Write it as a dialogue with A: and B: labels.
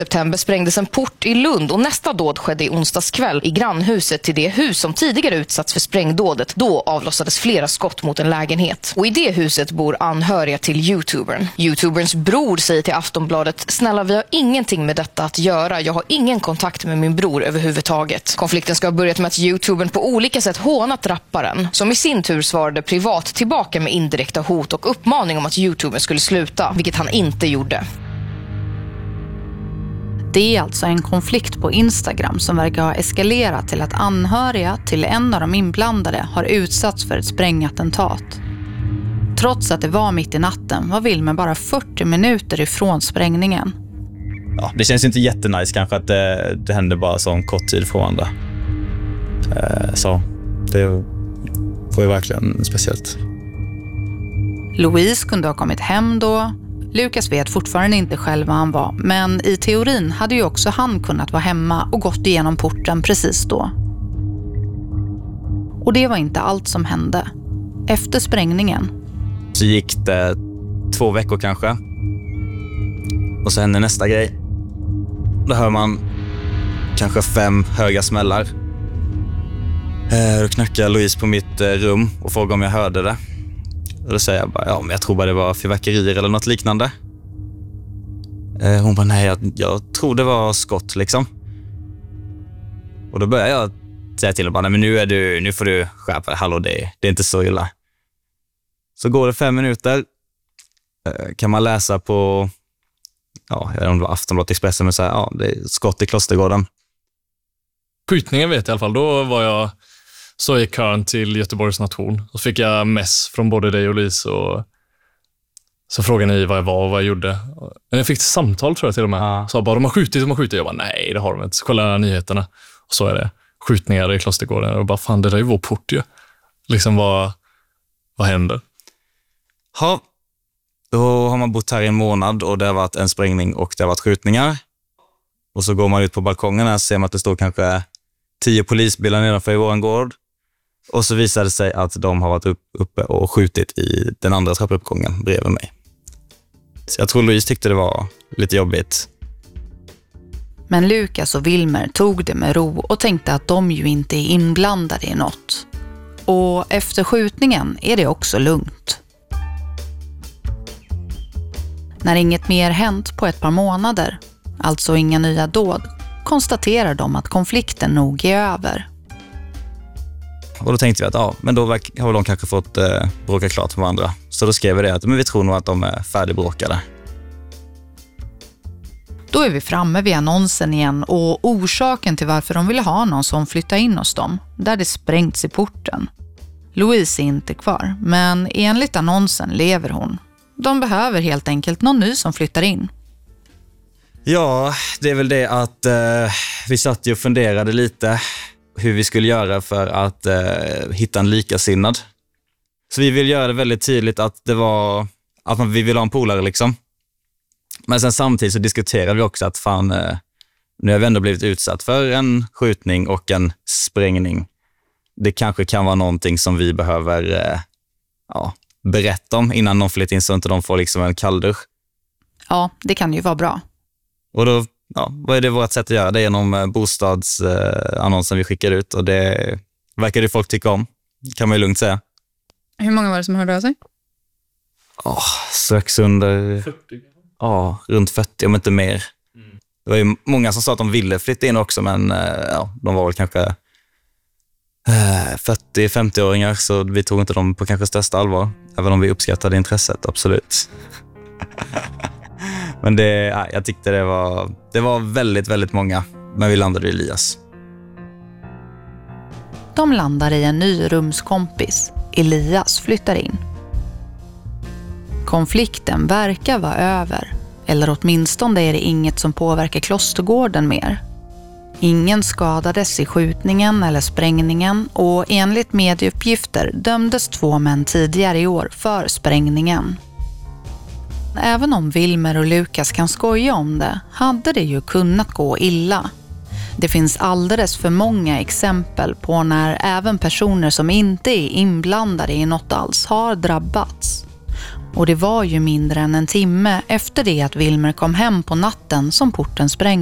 A: september sprängdes en port i Lund och nästa dåd skedde i onsdagskväll i grannhuset till det hus som tidigare utsatts för sprängdådet. Då avlossades flera skott mot en lägenhet. Och i det huset bor anhöriga till YouTubern. YouTuberns bror säger till Aftonbladet: snälla, vi har ingenting med detta att göra. Jag har ingen kontakt med min bror överhuvudtaget. Konflikten ska ha börjat med att YouTubern på olika sätt hånat rapparen, som i sin tur svarade privat tillbaka med indirekta hot och uppmaning om att YouTubern skulle sluta, vilket han inte gjorde.
B: Det är alltså en konflikt på Instagram som verkar ha eskalerat till att anhöriga till en av de inblandade har utsatts för ett sprängattentat. Trots att det var mitt i natten var Wilmer bara 40 minuter ifrån sprängningen.
C: Ja, det känns inte jättenice kanske att det hände bara så en kort tid från andra. Så det var ju verkligen speciellt.
B: Louise kunde ha kommit hem då. Lukas vet fortfarande inte själv vad han var, men i teorin hade ju också han kunnat vara hemma och gått igenom porten precis då. Och det var inte allt som hände. Efter sprängningen
C: så gick det 2 veckor kanske. Och så hände nästa grej. Då hör man kanske 5 höga smällar. Då knackar Louise på mitt rum och frågar om jag hörde det. Och då säger jag bara, ja, men jag tror bara det var fyrverkerier eller något liknande. Hon bara, nej, jag tror det var skott liksom. Och då börjar jag säga till henne, nej, men nu får du skärpa dig. Hallå, det är inte så illa. Så går det 5 minuter. Kan man läsa på, ja, jag vet inte om det var Aftonbladet Expressen, men så här, ja, det är skott i Klostergården.
D: Skjutningen vet jag i alla fall. Då var jag så i kön till Göteborgs Nation. Så fick jag mess från både dig och Lise. Och så frågade ni vad jag var och vad jag gjorde. Men jag fick ett samtal tror jag till och med. Så bara, de har skjutit. Jag bara, nej det har de inte. Så kollade jag nyheterna. Och så är det skjutningar i Klostergården. Och bara, fan det där är ju vår port ju. Liksom vad händer?
C: Ja, då har man bott här i en månad och det har varit en sprängning och det har varit skjutningar. Och så går man ut på balkongen och ser man att det står kanske 10 polisbilar nedanför i våran gård. Och så visade det sig att de har varit uppe och skjutit i den andra trappuppgången bredvid mig. Så jag tror Louise tyckte det var lite jobbigt.
B: Men Lukas och Wilmer tog det med ro och tänkte att de ju inte är inblandade i något. Och efter skjutningen är det också lugnt. När inget mer hänt på ett par månader, alltså inga nya dåd, konstaterar de att konflikten nog är över.
C: Och då tänkte vi att ja, men då har de kanske fått bråka klart med varandra. Så då skrev vi det att men vi tror nog att de är färdigbråkade.
B: Då är vi framme vid annonsen igen och orsaken till varför de ville ha någon som flyttar in hos dem, där det sprängts i porten. Louise är inte kvar, men enligt annonsen lever hon. De behöver helt enkelt någon ny som flyttar in.
C: Ja, det är väl det att vi satt och funderade lite hur vi skulle göra för att hitta en likasinnad. Så vi vill göra det väldigt tydligt att det var att vi vill ha en polare liksom. Men sen samtidigt så diskuterade vi också att fan, nu har vi ändå blivit utsatt för en skjutning och en sprängning. Det kanske kan vara någonting som vi behöver berätta om innan någon flyttar in så inte de får liksom en kalldusch.
B: Ja, det kan ju vara bra.
C: Och då, vad är det vårt sätt att göra? Det är genom bostadsannonsen vi skickar ut och det verkar det folk tycka om, kan man ju lugnt säga.
E: Hur många var det som hörde av sig?
C: Strax under 40. Ja, runt 40 om inte mer. Det var ju många som sa att de ville flytta in också, men de var väl kanske 40-50-åringar, så vi tog inte dem på kanske största allvar, även om vi uppskattade intresset, absolut. Men jag tyckte det var väldigt, väldigt många, men vi landade i Elias.
B: De landar i en ny rumskompis. Elias flyttar in. Konflikten verkar vara över, eller åtminstone är det inget som påverkar Klostergården mer. Ingen skadades i skjutningen eller sprängningen och enligt medieuppgifter dömdes 2 män tidigare i år för sprängningen. Även om Wilmer och Lukas kan skoja om det, hade det ju kunnat gå illa. Det finns alldeles för många exempel på när även personer som inte är inblandade i något alls har drabbats. Och det var ju mindre än en timme efter det att Wilmer kom hem på natten som porten sprängdes.